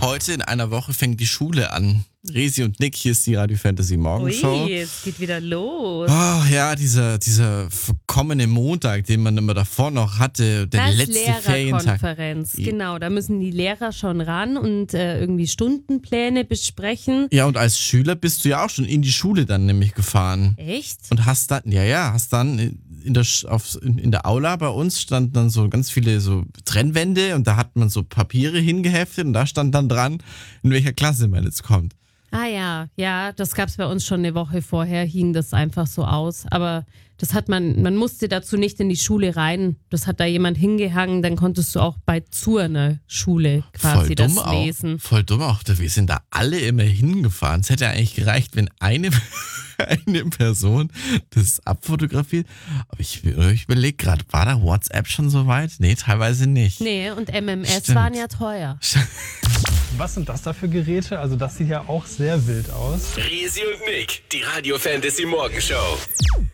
Heute in einer Woche fängt die Schule an. Resi und Nick, hier ist die Radio Fantasy Morgenshow. Ui, es geht wieder los. Oh ja, dieser verkommene Montag, den man immer davor noch hatte, der das letzte Ferientag. Lehrerkonferenz, genau. Da müssen die Lehrer schon ran und irgendwie Stundenpläne besprechen. Ja, und als Schüler bist du ja auch schon in die Schule dann nämlich gefahren. Echt? Und hast dann in der Aula bei uns standen dann so ganz viele so Trennwände und da hat man so Papiere hingeheftet und da stand dann dran, in welcher Klasse man jetzt kommt. Ah ja, das gab es bei uns schon eine Woche vorher, hing das einfach so aus. Aber das hat man musste dazu nicht in die Schule rein. Das hat da jemand hingehangen, dann konntest du auch bei zu einer Schule quasi das lesen. Voll dumm auch, wir sind da alle immer hingefahren. Es hätte eigentlich gereicht, wenn eine Person das abfotografiert. Aber ich überlege gerade, war da WhatsApp schon so weit? Nee, teilweise nicht. Nee, und MMS Stimmt. waren ja teuer. Was sind das da für Geräte? Also das sieht ja auch sehr wild aus. Resi und Nick, die Radio Fantasy Morgenshow.